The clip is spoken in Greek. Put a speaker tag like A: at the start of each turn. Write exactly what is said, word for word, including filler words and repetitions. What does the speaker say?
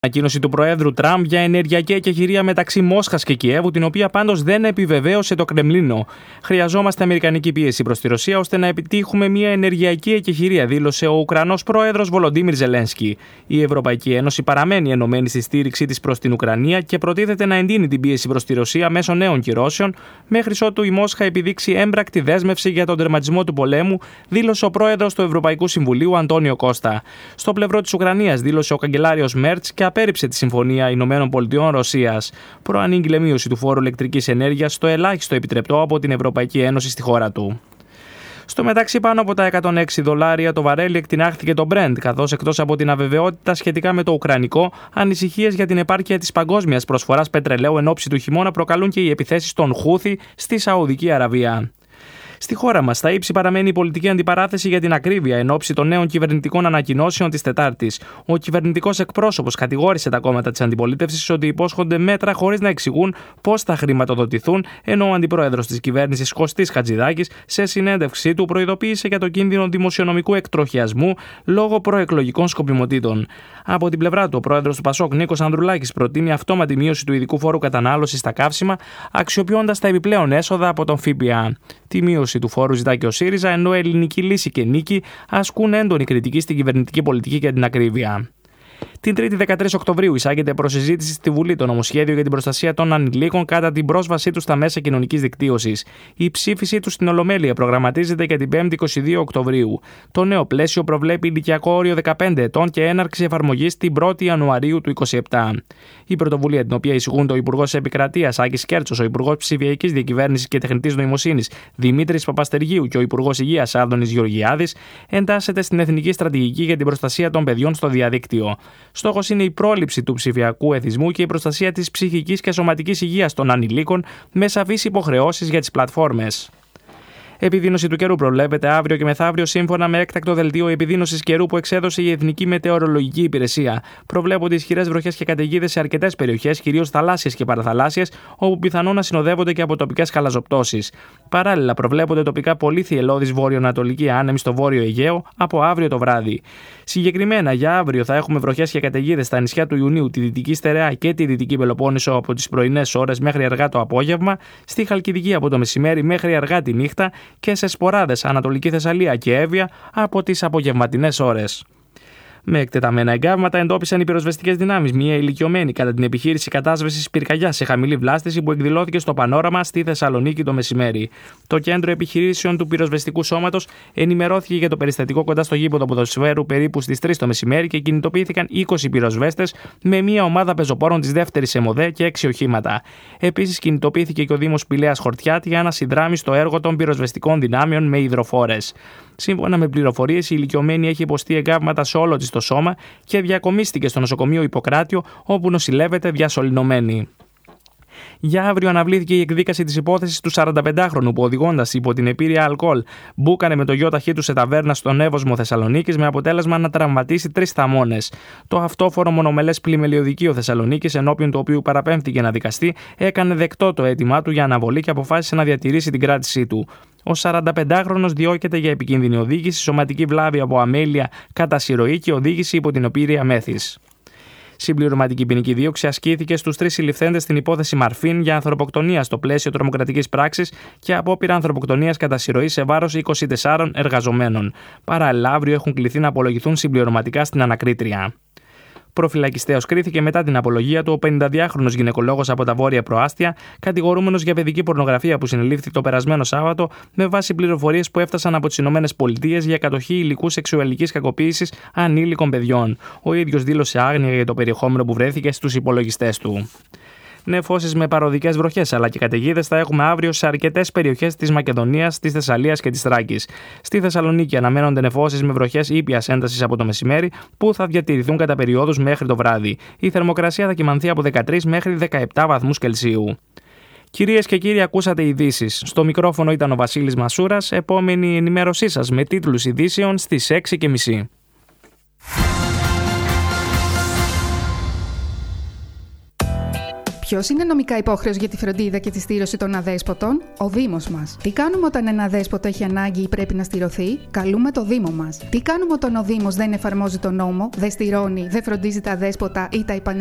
A: Ανακοίνωση του Προέδρου Τραμπ για ενεργειακή εκεχηρία μεταξύ Μόσχας και Κιέβου, την οποία πάντως δεν επιβεβαίωσε το Κρεμλίνο. Χρειαζόμαστε αμερικανική πίεση προς τη Ρωσία ώστε να επιτύχουμε μια ενεργειακή εκεχηρία, δήλωσε ο Ουκρανός Πρόεδρος Βολοντίμιρ Ζελένσκι. Η Ευρωπαϊκή Ένωση παραμένει ενωμένη στη στήριξή της προς την Ουκρανία και προτίθεται να εντείνει την πίεση προς τη Ρωσία μέσω νέων κυρώσεων, μέχρι ότου η Μόσχα επιδείξει έμπρακτη δέσμευση για τον τερματισμό του πολέμου, δήλωσε ο Πρόεδρος του Ευρωπαϊκού Συμβουλίου Αντώνιο Κώστα. Στο πλευρό της Ουκρανίας, δήλωσε ο καγκελάριος Μέρτς και απέρριψε τη Συμφωνία Ηνωμένων Πολιτειών Ρωσίας. Προανήγγειλε μείωση του φόρου ηλεκτρικής ενέργειας στο ελάχιστο επιτρεπτό από την Ευρωπαϊκή Ένωση στη χώρα του. Στο μεταξύ, πάνω από τα εκατόν έξι δολάρια το βαρέλι εκτινάχθηκε το Brent, καθώς εκτός από την αβεβαιότητα σχετικά με το Ουκρανικό, ανησυχίες για την επάρκεια της παγκόσμιας προσφοράς πετρελαίου εν ώψη του χειμώνα προκαλούν και οι επιθέσεις των Χούθι στη Σαουδική Αραβία. Στη χώρα μας, στα ύψη παραμένει η πολιτική αντιπαράθεση για την ακρίβεια εν ώψη των νέων κυβερνητικών ανακοινώσεων της Τετάρτης. Ο κυβερνητικός εκπρόσωπος κατηγόρησε τα κόμματα της αντιπολίτευσης ότι υπόσχονται μέτρα χωρίς να εξηγούν πώς θα χρηματοδοτηθούν, ενώ ο αντιπρόεδρος της κυβέρνησης Κωστής Χατζηδάκης, σε συνέντευξή του, προειδοποίησε για το κίνδυνο δημοσιονομικού εκτροχιασμού λόγω προεκλογικών σκοπιμοτήτων. Από την πλευρά του, ο πρόεδρος του Πασόκ, Νίκος Ανδρουλάκης, προτείνει αυτόματη μείωση του ειδικού φόρου κατανάλωσης στα καύσιμα, αξιοποιώντας τα επιπλέον έσοδα από τον ΦΠΑ. Τη μείωση του φόρου ζητά και ο ΣΥΡΙΖΑ, ενώ Ελληνική Λύση και Νίκη ασκούν έντονη κριτική στην κυβερνητική πολιτική και την ακρίβεια. Την Τρίτη δεκατρείς Οκτωβρίου εισάγεται προς συζήτηση στη Βουλή το νομοσχέδιο για την προστασία των ανηλίκων κατά την πρόσβασή τους στα μέσα κοινωνικής δικτύωσης. Η ψήφισή του στην Ολομέλεια προγραμματίζεται για την Πέμπτη είκοσι δύο Οκτωβρίου. Το νέο πλαίσιο προβλέπει ηλικιακό όριο δεκαπέντε ετών και έναρξη εφαρμογής την πρώτη Ιανουαρίου του είκοσι επτά. Η πρωτοβουλία, την οποία εισηγούν το Υπουργός Επικρατείας Άκης Κέρτσος, ο Υπουργός Ψηφιακής Διακυβέρνησης και Τεχνητής Νοημοσύνης Δημήτρης Παπαστεργίου και ο Υπουργός Υγείας Άδωνης Γεωργιάδης, εντάσσεται στην Εθνική Στρατηγική για την Προστασία των Παιδιών στο Διαδίκτυο. Στόχος είναι η πρόληψη του ψηφιακού εθισμού και η προστασία της ψυχικής και σωματικής υγείας των ανηλίκων με σαφείς υποχρεώσεις για τις πλατφόρμες. Επιδείνωση του καιρού προβλέπεται αύριο και μεθαύριο σύμφωνα με έκτακτο δελτίο επιδείνωσης καιρού που εξέδωσε η Εθνική Μετεωρολογική Υπηρεσία. Προβλέπονται ισχυρές βροχές και καταιγίδες σε αρκετές περιοχές, κυρίως θαλάσσιες και παραθαλάσσιες, όπου πιθανόν να συνοδεύονται και από τοπικές χαλαζοπτώσεις. Παράλληλα, προβλέπονται τοπικά πολύ θυελλώδης βορειοανατολική άνεμη στο βόρειο Αιγαίο από αύριο το βράδυ. Συγκεκριμένα, για αύριο θα έχουμε βροχές και καταιγίδες στα νησιά του Ιουνίου, τη Δυτική Στερεά και τη Δυτική Πελοπόννησο από τις πρωινές ώρες μέχρι αργά το απόγευμα, στη Χαλκιδική από το μεσημέρι μέχρι αργά τη νύχτα και σε σποράδες Ανατολική Θεσσαλία και Εύβοια από τις απογευματινές ώρες. Με εκτεταμένα εγκάβματα εντόπισαν οι πυροσβεστικές δυνάμεις μια ηλικιωμένη κατά την επιχείρηση κατάσβεσης πυρκαγιάς σε χαμηλή βλάστηση που εκδηλώθηκε στο Πανόραμα στη Θεσσαλονίκη το μεσημέρι. Το κέντρο επιχειρήσεων του πυροσβεστικού σώματος ενημερώθηκε για το περιστατικό κοντά στο γήπεδο ποδοσφαίρου περίπου στις τρεις το μεσημέρι και κινητοποιήθηκαν είκοσι πυροσβέστες με μια ομάδα πεζοπόρων της δεύτερης ΕΜΟΔΕ και έξι οχήματα. Επίσης, κινητοποιήθηκε και ο Δήμος Πηλαίας Χορτιάτη για να συνδράμει στο έργο των πυροσβεστικών δυνάμεων με υδροφόρες. Σύμφωνα με πληροφορίες, η ηλικιωμένη έχει υποστεί εγκάβματα σε όλο της το σώμα και διακομίστηκε στο νοσοκομείο Ιπποκράτιο, όπου νοσηλεύεται διασωληνωμένη. Για αύριο αναβλήθηκε η εκδίκαση της υπόθεσης του σαρανταπεντάχρονου που, οδηγώντας υπό την επίρρεια αλκοόλ, μπούκανε με το γιο ταχύ του σε ταβέρνα στον Εύωσμο Θεσσαλονίκης με αποτέλεσμα να τραυματίσει τρεις θαμώνες. Το αυτόφορο μονομελές πλημελιωδικείο Θεσσαλονίκης, ενώπιον του οποίου παραπέμφθηκε να δικαστεί, έκανε δεκτό το αίτημά του για αναβολή και αποφάσισε να διατηρήσει την κράτησή του. Ο σαρανταπεντάχρονος διώκεται για επικίνδυνη οδήγηση, σωματική βλάβη από αμέλεια κατά συρροή και οδήγηση υπό την επίρρεια μέθης. Συμπληρωματική ποινική δίωξη ασκήθηκε στους τρεις συλληφθέντες στην υπόθεση Μαρφίν για ανθρωποκτονία στο πλαίσιο τρομοκρατικής πράξης και απόπειρα ανθρωποκτονίας κατά συρροή σε βάρος είκοσι τεσσάρων εργαζομένων. Παράλληλα, αύριο έχουν κληθεί να απολογηθούν συμπληρωματικά στην ανακρίτρια. Προφυλακιστέως κρίθηκε μετά την απολογία του ο πενηνταδυάχρονος γυναικολόγος από τα Βόρεια Προάστια, κατηγορούμενος για παιδική πορνογραφία που συνελήφθη το περασμένο Σάββατο με βάση πληροφορίες που έφτασαν από τις Ηνωμένες Πολιτείες για κατοχή υλικού σεξουαλικής κακοποίησης ανήλικων παιδιών. Ο ίδιος δήλωσε άγνοια για το περιεχόμενο που βρέθηκε στους υπολογιστές του. Νεφώσεις με παροδικές βροχές αλλά και καταιγίδες θα έχουμε αύριο σε αρκετές περιοχές της Μακεδονίας, της Θεσσαλίας και της Θράκης. Στη Θεσσαλονίκη αναμένονται νεφώσεις με βροχές ήπιας έντασης από το μεσημέρι που θα διατηρηθούν κατά περιόδους μέχρι το βράδυ. Η θερμοκρασία θα κυμανθεί από δεκατρείς μέχρι δεκαεπτά βαθμούς Κελσίου. Κυρίες και κύριοι, ακούσατε ειδήσεις. Στο μικρόφωνο ήταν ο Βασίλης Μασούρας. Επόμενη ενημέρωσή σας με τίτλους ειδήσεων στις έξι και μισή.
B: Ποιος είναι νομικά υπόχρεος για τη φροντίδα και τη στήρωση των αδέσποτων? Ο Δήμος μας. Τι κάνουμε όταν ένα αδέσποτο έχει ανάγκη ή πρέπει να στηρωθεί? Καλούμε το Δήμο μας. Τι κάνουμε όταν ο Δήμος δεν εφαρμόζει τον νόμο, δεν στηρώνει, δεν φροντίζει τα αδέσποτα ή τα